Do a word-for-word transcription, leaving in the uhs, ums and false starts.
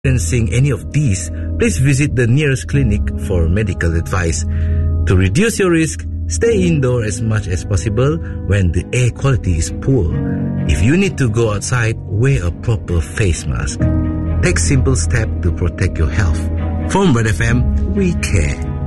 experiencing any of these, please visit the nearest clinic for medical advice. To reduce your risk, stay indoors as much as possible when the air quality is poor. If you need to go outside, wear a proper face mask. Take simple steps to protect your health. From Red F M, we care.